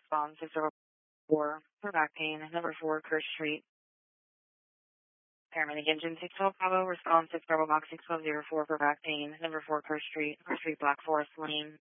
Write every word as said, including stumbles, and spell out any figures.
respond six zero four for back pain. Number four, Kirsch Street. Paramedic engine six twelve Bravo, respond six Bravo Box six twelve zero four for back pain. Number four, Kirsch Street, Kirsch Street, Black Forest Lane.